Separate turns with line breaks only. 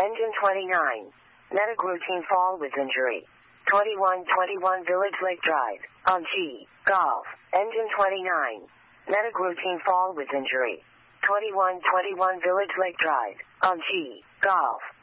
Engine 29. Medic routine fall with injury. 2121 Village Lake Drive, on G, Golf. Engine 29. Medic routine fall with injury. 2121 Village Lake Drive, on G, Golf.